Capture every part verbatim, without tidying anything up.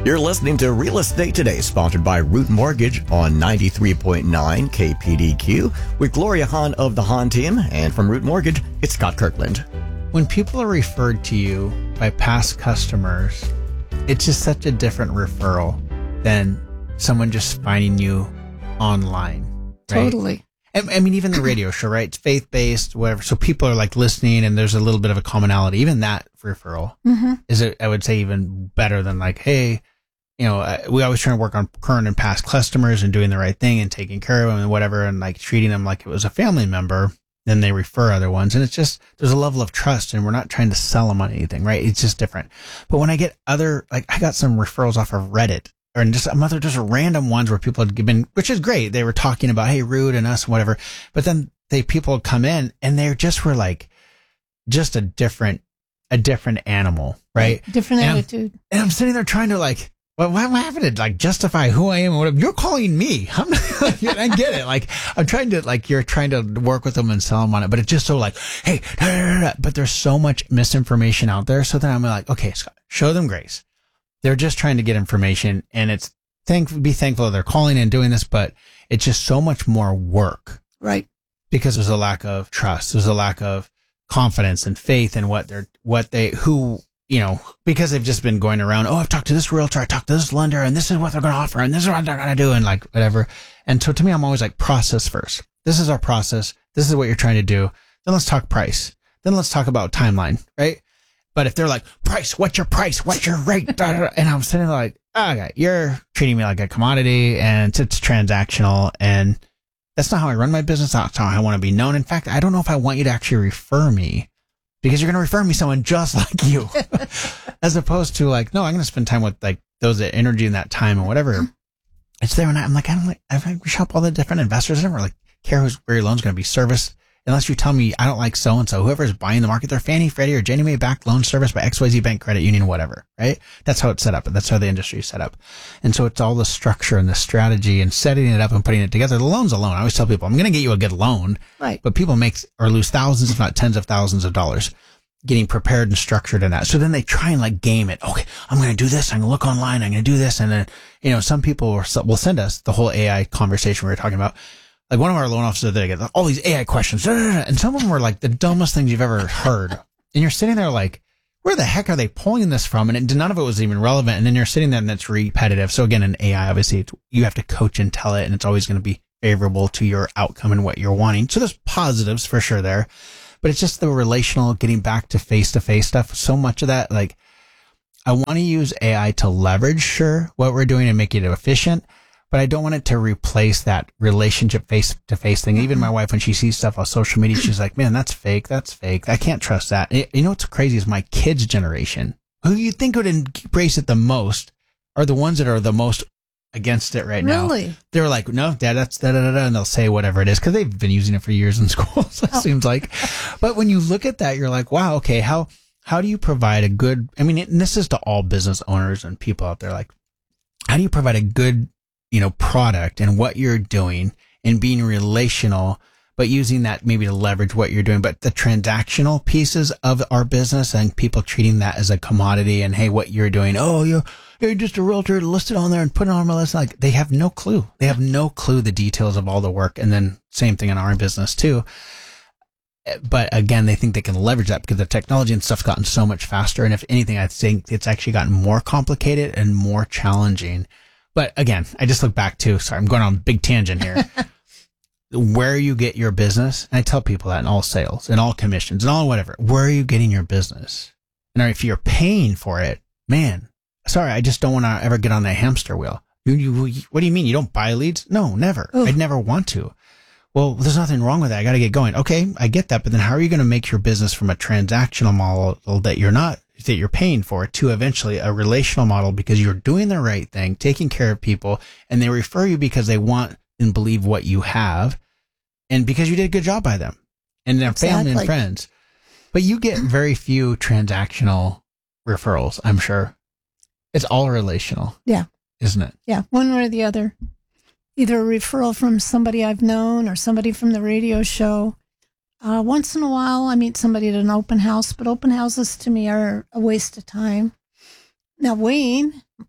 You're listening to Real Estate Today, sponsored by Root Mortgage on ninety-three point nine K P D Q with Gloria Hahn of the Hahn team. And from Root Mortgage, it's Scott Kirkland. When people are referred to you by past customers, it's just such a different referral than someone just finding you online. Right? Totally. I, I mean, even the radio show, right? It's faith-based, whatever. So people are like listening and there's a little bit of a commonality. Even that referral Mm-hmm. is, it, I would say, even better than like, hey, you know, uh, we always try to work on current and past customers and doing the right thing and taking care of them and whatever, and like treating them like it was a family member. Then they refer other ones. And it's just, there's a level of trust and we're not trying to sell them on anything, right? It's just different. But when I get other, like I got some referrals off of Reddit or just some other, just random ones where people had given, which is great. They were talking about, hey, Root and us and whatever. But then they, people would come in and they just were like, just a different, a different animal, right? Different and attitude. I'm, and I'm sitting there trying to like, well, why am I having to like justify who I am and whatever? You're calling me. I'm not, I get it. Like I'm trying to like, you're trying to work with them and sell them on it, but it's just so like, hey, da, da, da, da. But there's so much misinformation out there. So then I'm like, okay, Scott, show them grace. They're just trying to get information and it's thank, be thankful they're calling and doing this, but it's just so much more work. Right. Because there's a lack of trust. There's a lack of confidence and faith in what they're, what they, who, you know, because they've just been going around, oh, I've talked to this realtor, I talked to this lender, and this is what they're going to offer, and this is what they're going to do, and like whatever. And so to me, I'm always like, process first. This is our process. This is what you're trying to do. Then let's talk price. Then let's talk about timeline, right? But if they're like, price, what's your price? What's your rate? And I'm sitting there like, oh, okay, you're treating me like a commodity, and it's, it's transactional, and that's not how I run my business. That's not how I want to be known. In fact, I don't know if I want you to actually refer me. Because you're going to refer me someone just like you, as opposed to like, no, I'm going to spend time with like those that energy and that time and whatever. It's there. And I'm like, I don't like, I shop all the different investors. I never like care who's, where your loan's going to be serviced. Unless you tell me I don't like so-and-so, whoever's buying the market, they're Fannie, Freddie, or Ginnie Mae backed loan service by X Y Z Bank Credit Union, whatever, right? That's how it's set up. That's how the industry is set up. And so it's all the structure and the strategy and setting it up and putting it together. The loan's a loan. I always tell people, I'm going to get you a good loan. Right. But people make or lose thousands, if not tens of thousands of dollars getting prepared and structured in that. So then they try and like game it. Okay, I'm going to do this. I'm going to look online. I'm going to do this. And then, you know, some people will send us the whole A I conversation we were talking about. Like one of our loan officers, they get all these A I questions, and some of them were like the dumbest things you've ever heard. And you're sitting there like, where the heck are they pulling this from? And it, none of it was even relevant. And then you're sitting there and it's repetitive. So again, in A I, obviously, it's, you have to coach and tell it, and it's always going to be favorable to your outcome and what you're wanting. So there's positives for sure there, but it's just the relational, getting back to face-to-face stuff. So much of that, like, I want to use A I to leverage, sure, what we're doing and make it efficient. But I don't want it to replace that relationship face-to-face thing. Even my wife, when she sees stuff on social media, she's like, man, that's fake. That's fake. I can't trust that. You know what's crazy is my kids' generation, who you think would embrace it the most, are the ones that are the most against it right now. Really? They're like, no, Dad, that's da da da da, and they'll say whatever it is because they've been using it for years in school, so it oh. seems like. But when you look at that, you're like, wow, okay, how how do you provide a good, I mean, and this is to all business owners and people out there, like, how do you provide a good, you know, product and what you're doing and being relational, but using that maybe to leverage what you're doing, but the transactional pieces of our business and people treating that as a commodity and, hey, what you're doing, oh, you're, you're just a realtor listed on there and put it on my list. Like, they have no clue. They have no clue the details of all the work. And then same thing in our business too. But again, they think they can leverage that because the technology and stuff's gotten so much faster. And if anything, I think it's actually gotten more complicated and more challenging. But again, I just look back to, sorry, I'm going on a big tangent here. Where you get your business, and I tell people that in all sales, in all commissions, and all whatever, where are you getting your business? And if you're paying for it, man, sorry, I just don't want to ever get on that hamster wheel. You, you, what do you mean? You don't buy leads? No, never. Oof. I'd never want to. Well, there's nothing wrong with that. I got to get going. Okay, I get that. But then how are you going to make your business from a transactional model that you're not, that you're paying for, to eventually a relational model because you're doing the right thing, taking care of people, and they refer you because they want and believe what you have and because you did a good job by them and their exactly. family and friends. But you get very few transactional referrals, I'm sure. It's all relational. Yeah. Isn't it? Yeah. One way or the other. Either a referral from somebody I've known or somebody from the radio show. Uh, once in a while, I meet somebody at an open house, but open houses to me are a waste of time. Now, Wayne,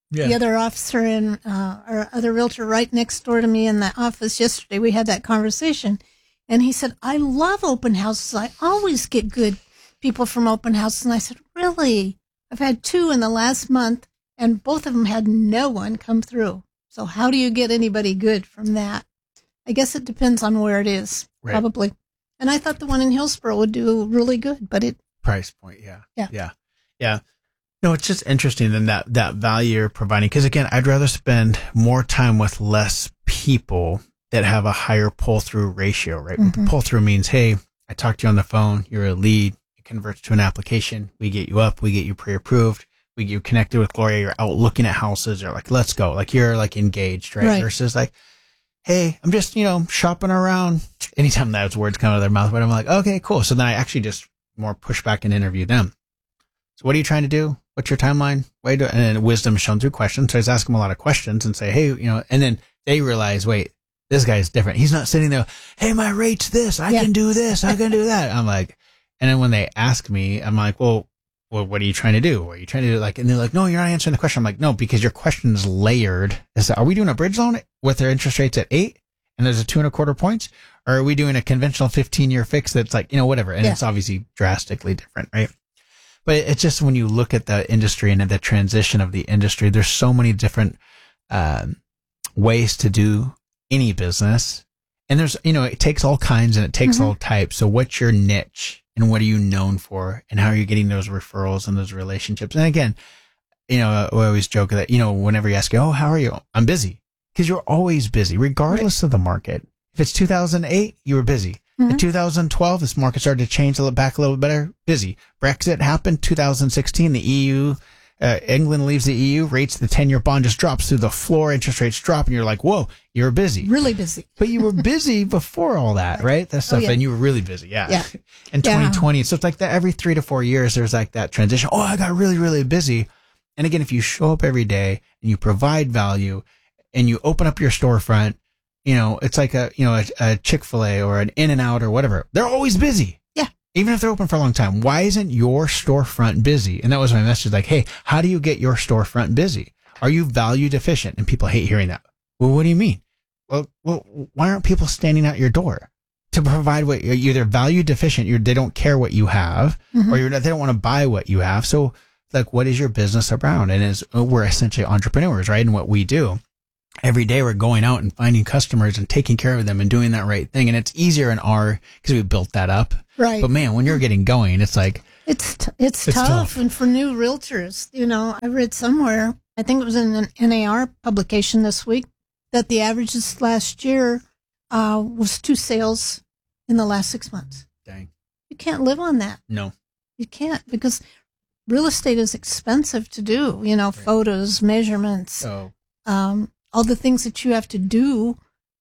Yeah. The other officer and uh, our other realtor right next door to me in the office yesterday, we had that conversation. And he said, I love open houses. I always get good people from open houses. And I said, really? I've had two in the last month, and both of them had no one come through. So how do you get anybody good from that? I guess it depends on where it is, Right. probably. And I thought the one in Hillsborough would do really good, but it, Price point. Yeah. Yeah. Yeah. Yeah. No, it's just interesting than that, that value you're providing. Cause again, I'd rather spend more time with less people that have a higher pull through ratio, right? Mhm. Pull through means, hey, I talked to you on the phone. You're a lead. It converts to an application. We get you up. We get you pre-approved. We get you connected with Gloria. You're out looking at houses. You're like, let's go. Like you're like engaged, right? Right. Versus like, hey, I'm just, you know, shopping around. Anytime those words come out of their mouth, but I'm like, okay, cool. So then I actually just more push back and interview them. So what are you trying to do? What's your timeline? Why do, and then wisdom shown through questions. So I just ask them a lot of questions and say, hey, you know, and then they realize, wait, this guy's different. He's not sitting there, hey, my rate's this. I Yeah. can do this. I can do that. I'm like, and then when they ask me, I'm like, well, well, what are you trying to do? What are you trying to do? Like, and they're like, no, you're not answering the question. I'm like, no, because your question is layered. Is that, are we doing a bridge loan with their interest rates at eight and there's a two and a quarter points? Or are we doing a conventional fifteen year fix that's like, you know, whatever. And Yeah. it's obviously drastically different, right? But it's just when you look at the industry and at the transition of the industry, there's so many different um, ways to do any business. And there's, you know, it takes all kinds and it takes Mhm. all types. So what's your niche and what are you known for? And how are you getting those referrals and those relationships? And again, you know, I always joke that, you know, whenever you ask, oh, how are you? I'm busy. Because you're always busy, regardless of the market. If it's two thousand eight, you were busy. Mhm. In two thousand twelve, this market started to change a little back a little better. Busy. Brexit happened. two thousand sixteen, the E U, uh, England leaves the E U. Rates, the ten-year bond just drops through the floor. Interest rates drop, and you're like, "Whoa, you're busy." really busy. But you were busy before all that, right? That stuff, yeah. and you were really busy. Yeah. Yeah. In Yeah. twenty twenty, so it's like that. Every three to four years, there's like that transition. Oh, I got really, really busy. And again, if you show up every day and you provide value, and you open up your storefront. You know, it's like a, you know, a, a Chick-fil-A or an In-N-Out or whatever. They're always busy. Yeah. Even if they're open for a long time. Why isn't your storefront busy? And that was my message. Like, hey, how do you get your storefront busy? Are you value deficient? And people hate hearing that. Well, what do you mean? Well, well, why aren't people standing at your door to provide what you're either value deficient? You're, they don't care what you have, Mhm. or you're not, they don't want to buy what you have. So, like, what is your business around? And is we're essentially entrepreneurs, right? And what we do. Every day we're going out and finding customers and taking care of them and doing that right thing. And it's easier in our, because we built that up. Right. But man, when you're getting going, it's like, It's t- it's, It's tough. tough. And for new realtors, you know, I read somewhere, I think it was in an N A R publication this week, that the average this last year uh, was two sales in the last six months. dang, You can't live on that. no. You can't, because real estate is expensive to do. You know, photos, measurements, So, um, all the things that you have to do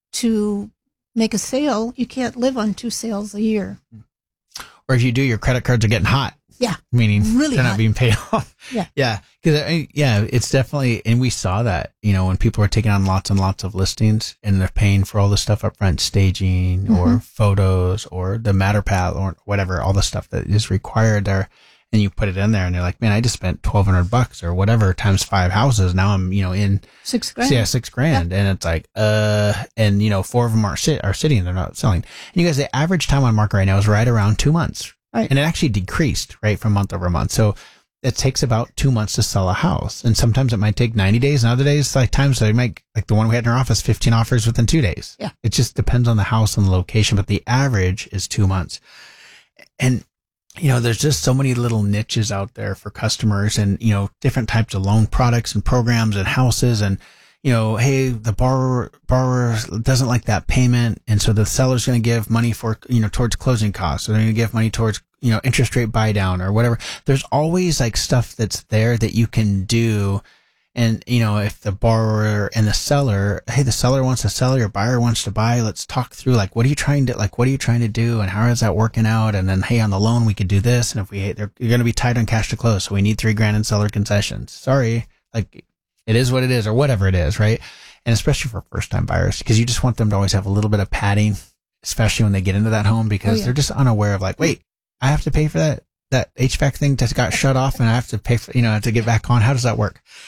to make a sale. You can't live on two sales a year. or if you do, your credit cards are getting hot. Yeah. Meaning Really they're not hot. being paid off. Yeah. Yeah. Cause yeah, it's definitely, and we saw that, you know, when people are taking on lots and lots of listings and they're paying for all the stuff up front, staging or Mhm. photos or the Matterpad or whatever, all the stuff that is required there. And you put it in there and they're like, man, I just spent twelve hundred bucks or whatever times five houses. Now I'm, you know, in Six grand. yeah, six grand. And it's like, uh, and you know, four of them are sit, are sitting, they're not selling. And you guys, the average time on market right now is right around two months. Right. And it actually decreased, right, from month over month. So it takes about two months to sell a house. And sometimes it might take ninety days. And other days, like times they make, like the one we had in our office, fifteen offers within two days. Yeah. It just depends on the house and the location, but the average is two months. And, you know, there's just so many little niches out there for customers and, you know, different types of loan products and programs and houses and, you know, hey, the borrower, borrower doesn't like that payment. And so the seller's going to give money for, you know, towards closing costs. Or they're going to give money towards, you know, interest rate buy down or whatever. There's always like stuff that's there that you can do. And, you know, if the borrower and the seller, hey, the seller wants to sell, your buyer wants to buy, let's talk through, like, what are you trying to, like, what are you trying to do? And how is that working out? And then, hey, on the loan, we could do this. And if we, they're, you're going to be tight on cash to close. So we need three grand in seller concessions. Sorry. Like, it is what it is or whatever it is. Right. And especially for first time buyers, because you just want them to always have a little bit of padding, especially when they get into that home, because Oh, yeah. they're just unaware of like, wait, I have to pay for that, that H V A C thing that got shut off and I have to pay for, you know, to get back on. How does that work?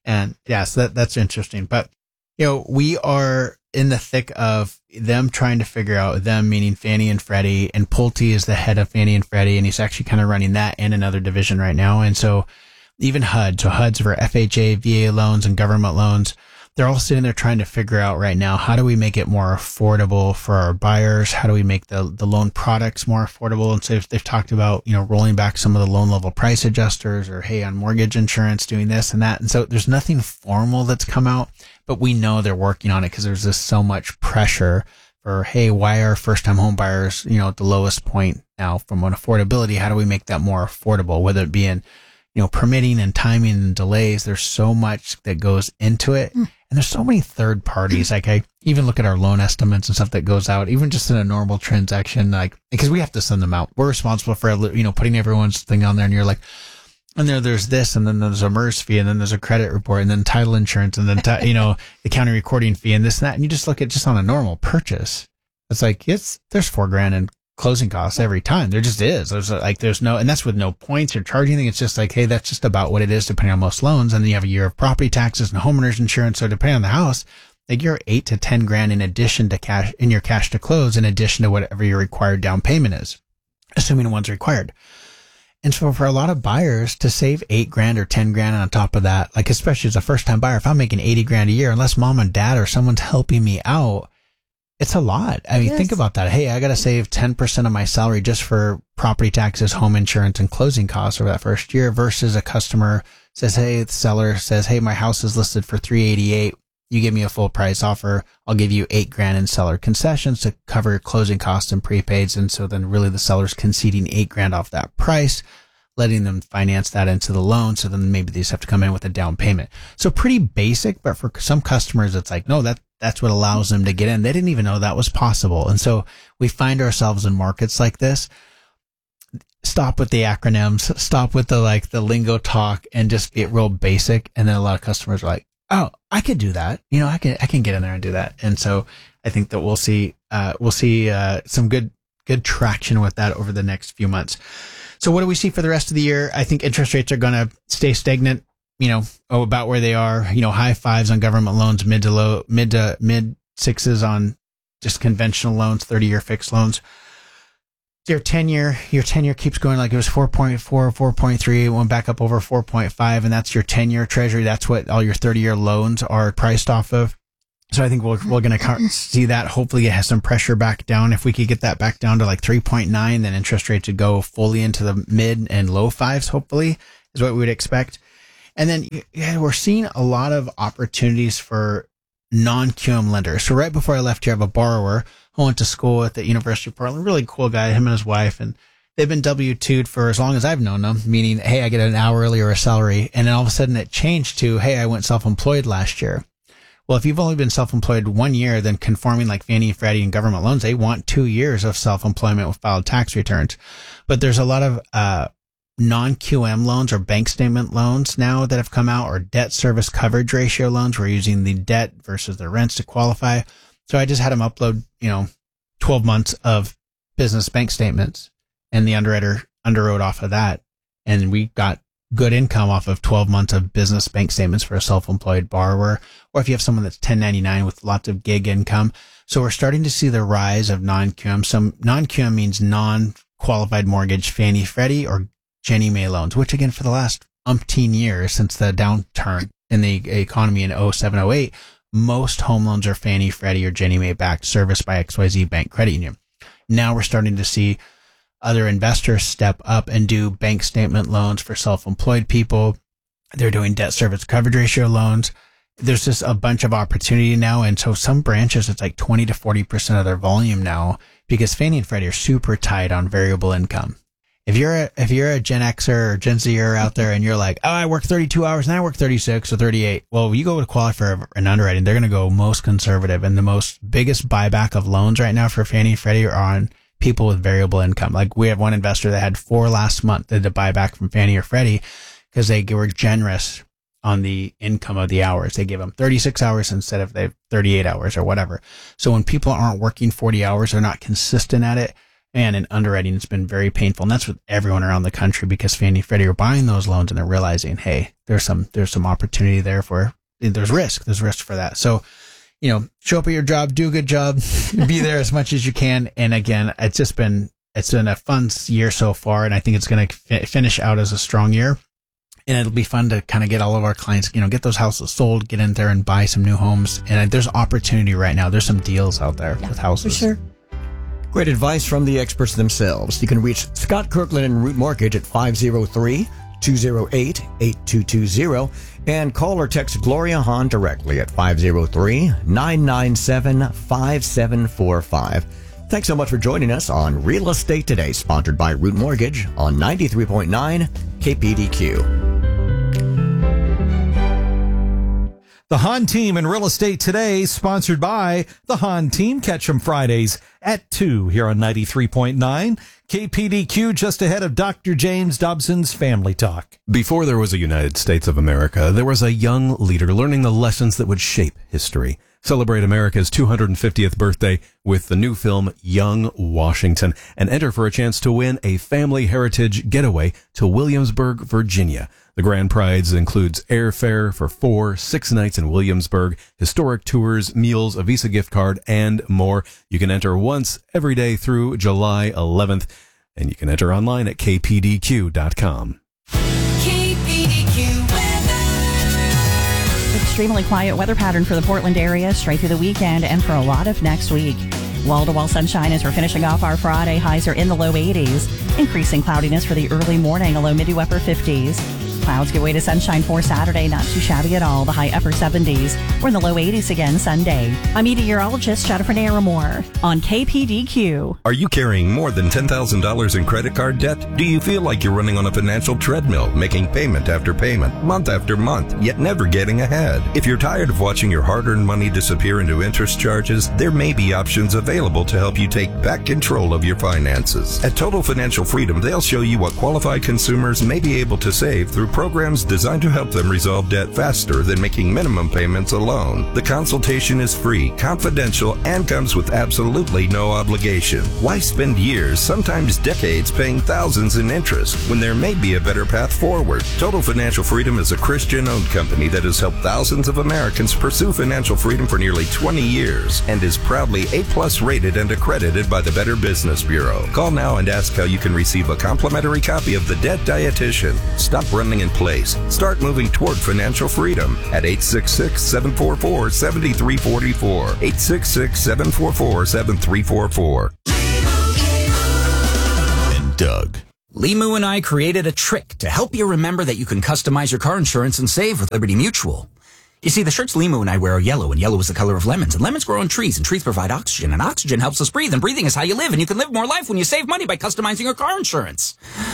And yes, that, that's interesting. But, you know, we are in the thick of them trying to figure out, them meaning Fannie and Freddie, and Pulte is the head of Fannie and Freddie, and he's actually kind of running that and another division right now. And so even H U D, so H U D's for F H A, V A loans and government loans, they're all sitting there trying to figure out right now, how do we make it more affordable for our buyers? How do we make the, the loan products more affordable? And so they've, they've talked about, you know, rolling back some of the loan level price adjusters, or, hey, on mortgage insurance, doing this and that. And so there's nothing formal that's come out, but we know they're working on it because there's just so much pressure for, hey, why are first time home buyers, you know, at the lowest point now from an affordability? How do we make that more affordable? Whether it be in, you know, permitting and timing and delays, there's so much that goes into it. Mm. And there's so many third parties. Like, I even look at our loan estimates and stuff that goes out, even just in a normal transaction, like, because we have to send them out. We're responsible for, you know, putting everyone's thing on there, and you're like, and there, there's this, and then there's a M E R S fee, and then there's a credit report, and then title insurance, and then, t- you know, the county recording fee, and this and that. And you just look at just on a normal purchase. It's like, it's, there's four grand in closing costs every time. There just is. There's like, there's no, and that's with no points or charging anything. It's just like, hey, that's just about what it is depending on most loans. And then you have a year of property taxes and homeowners insurance. So depending on the house, like, you're eight to ten grand in addition to cash, in your cash to close, in addition to whatever your required down payment is, assuming one's required. And so for a lot of buyers to save eight grand or ten grand on top of that, like, especially as a first time buyer, if I'm making eighty grand a year, unless mom and dad or someone's helping me out, it's a lot. I mean, yes. Think about that. Hey, I got to save ten percent of my salary just for property taxes, home insurance, and closing costs over that first year, versus a customer says, hey, the seller says, hey, my house is listed for three eighty-eight. You give me a full price offer. I'll give you eight grand in seller concessions to cover your closing costs and prepaids. And so then really the seller's conceding eight grand off that price, letting them finance that into the loan. So then maybe they just have to come in with a down payment. So pretty basic, but for some customers, it's like, no, that, that's what allows them to get in. They didn't even know that was possible. And so we find ourselves in markets like this. Stop with the acronyms, stop with the, like, the lingo talk, and just get real basic. And then a lot of customers are like, oh, I could do that. You know, I can, I can get in there and do that. And so I think that we'll see, uh, we'll see, uh, some good, good traction with that over the next few months. So what do we see for the rest of the year? I think interest rates are going to stay stagnant, you know, oh, about where they are, you know, high fives on government loans, mid to low, mid to mid sixes on just conventional loans, thirty year fixed loans. Your ten year, your ten year keeps going, like it was four point four, four point three, it went back up over four point five, and that's your ten year treasury. That's what all your thirty year loans are priced off of. So I think we're, we're going to see that. Hopefully it has some pressure back down. If we could get that back down to like three point nine, then interest rates would go fully into the mid and low fives, hopefully, is what we would expect. And then yeah, we're seeing a lot of opportunities for non-Q M lenders. So right before I left here, I have a borrower who went to school at the University of Portland, really cool guy, him and his wife, and they've been W two'd for as long as I've known them, meaning, hey, I get an hourly or a salary. And then all of a sudden it changed to, hey, I went self-employed last year. Well, if you've only been self-employed one year, then conforming like Fannie, Freddie, and government loans, they want two years of self-employment with filed tax returns. But there's a lot of uh non-Q M loans or bank statement loans now that have come out, or debt service coverage ratio loans. We're using the debt versus the rents to qualify. So I just had them upload, you know, twelve months of business bank statements, and the underwriter underwrote off of that. And we got good income off of twelve months of business bank statements for a self-employed borrower, or if you have someone that's ten ninety-nine with lots of gig income. So we're starting to see the rise of non-Q M. Some non-Q M means non-qualified mortgage, Fannie, Freddie, or Ginnie Mae loans, which again, for the last umpteen years since the downturn in the economy in oh seven, oh eight, most home loans are Fannie, Freddie, or Ginnie Mae backed, serviced by X Y Z Bank Credit Union. Now we're starting to see other investors step up and do bank statement loans for self-employed people. They're doing debt service coverage ratio loans. There's just a bunch of opportunity now. And so some branches, it's like twenty to forty percent of their volume now, because Fannie and Freddie are super tight on variable income. If you're a, if you're a Gen Xer or Gen Zer out there and you're like, oh, I work thirty-two hours and I work thirty-six or thirty-eight. Well, you go to qualify for an underwriting, they're going to go most conservative. And the most biggest buyback of loans right now for Fannie and Freddie are on people with variable income. Like, we have one investor that had four last month that did buy back from Fannie or Freddie because they were generous on the income of the hours. They give them thirty-six hours instead of they thirty-eight hours or whatever. So when people aren't working forty hours, they're not consistent at it, man, in underwriting, it's been very painful. And that's with everyone around the country, because Fannie and Freddie are buying those loans and they're realizing, hey, there's some, there's some opportunity there for, there's risk, there's risk for that. So, you know, show up at your job, do a good job, be there as much as you can. And again, it's just been, it's been a fun year so far. And I think it's going to fi- finish out as a strong year. And it'll be fun to kind of get all of our clients, you know, get those houses sold, get in there and buy some new homes. And there's opportunity right now. There's some deals out there Yeah, with houses. For sure. Great advice from the experts themselves. You can reach Scott Kirkland and Root Mortgage at five oh three, two oh eight, eight two two zero and call or text Gloria Hahn directly at five oh three, nine nine seven, five seven four five. Thanks so much for joining us on Real Estate Today, sponsored by Root Mortgage on ninety-three point nine K P D Q. The Hahn Team in Real Estate Today, sponsored by the Hahn Team. Catch them Fridays at two here on ninety-three point nine K P D Q, just ahead of Doctor James Dobson's Family Talk. Before there was a United States of America, there was a young leader learning the lessons that would shape history. Celebrate America's two hundred fiftieth birthday with the new film Young Washington and enter for a chance to win a family heritage getaway to Williamsburg, Virginia. The grand prize includes airfare for four, six nights in Williamsburg, historic tours, meals, a Visa gift card, and more. You can enter once every day through July eleventh, and you can enter online at k p d q dot com. K P D Q weather. Extremely quiet weather pattern for the Portland area straight through the weekend and for a lot of next week. Wall-to-wall sunshine as we're finishing off our Friday. Highs are in the low eighties. Increasing cloudiness for the early morning, a low mid to upper fifties. Clouds give way to sunshine for Saturday, not too shabby at all. The high upper seventies. We're in the low eighties again Sunday. I'm meteorologist Jennifer Naramore on K P D Q. Are you carrying more than ten thousand dollars in credit card debt? Do you feel like you're running on a financial treadmill, making payment after payment, month after month, yet never getting ahead? If you're tired of watching your hard-earned money disappear into interest charges, there may be options available to help you take back control of your finances. At Total Financial Freedom, they'll show you what qualified consumers may be able to save through programs designed to help them resolve debt faster than making minimum payments alone. The consultation is free, confidential, and comes with absolutely no obligation. Why spend years, sometimes decades, paying thousands in interest when there may be a better path forward? Total Financial Freedom is a Christian-owned company that has helped thousands of Americans pursue financial freedom for nearly twenty years and is proudly A-plus rated and accredited by the Better Business Bureau. Call now and ask how you can receive a complimentary copy of The Debt Dietitian. Stop running in place. Start moving toward financial freedom at eight six six, seven four four, seven three four four. eight six six, seven four four, seven three four four. And Doug. Limu and I created a trick to help you remember that you can customize your car insurance and save with Liberty Mutual. You see, the shirts Limu and I wear are yellow, and yellow is the color of lemons, and lemons grow on trees, and trees provide oxygen, and oxygen helps us breathe, and breathing is how you live, and you can live more life when you save money by customizing your car insurance.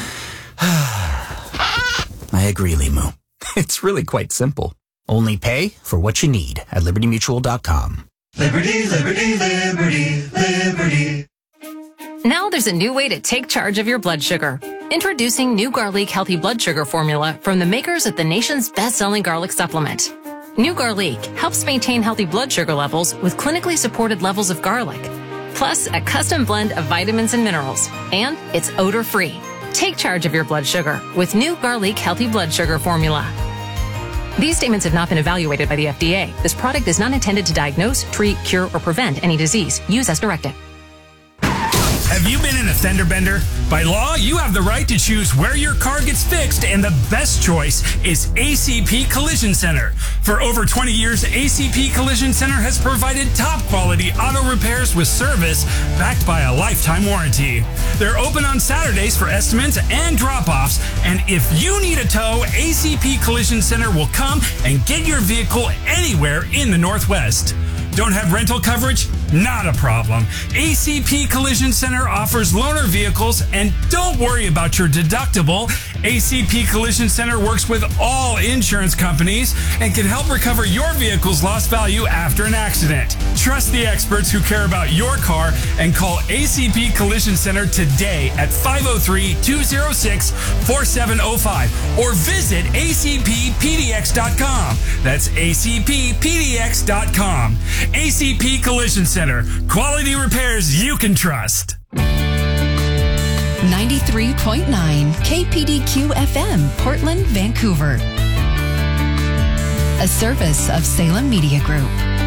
I agree, Limu. It's really quite simple. Only pay for what you need at liberty mutual dot com. Liberty, liberty, liberty, liberty. Now there's a new way to take charge of your blood sugar. Introducing New Garlic Healthy Blood Sugar Formula from the makers of the nation's best-selling garlic supplement. New Garlic helps maintain healthy blood sugar levels with clinically supported levels of garlic, plus a custom blend of vitamins and minerals, and it's odor-free. Take charge of your blood sugar with New Garlic Healthy Blood Sugar Formula. These statements have not been evaluated by the F D A. This product is not intended to diagnose, treat, cure, or prevent any disease. Use as directed. Have you been in a fender bender? By law, you have the right to choose where your car gets fixed, and the best choice is A C P Collision Center. For over twenty years, A C P Collision Center has provided top quality auto repairs with service backed by a lifetime warranty. They're open on Saturdays for estimates and drop-offs, and if you need a tow, A C P Collision Center will come and get your vehicle anywhere in the Northwest. Don't have rental coverage? Not a problem. A C P Collision Center offers loaner vehicles, and don't worry about your deductible. A C P Collision Center works with all insurance companies and can help recover your vehicle's lost value after an accident. Trust the experts who care about your car and call A C P Collision Center today at five oh three, two oh six, four seven oh five or visit A C P P D X dot com. That's A C P P D X dot com. A C P Collision Center. Quality repairs you can trust. ninety-three point nine K P D Q F M, Portland, Vancouver. A service of Salem Media Group.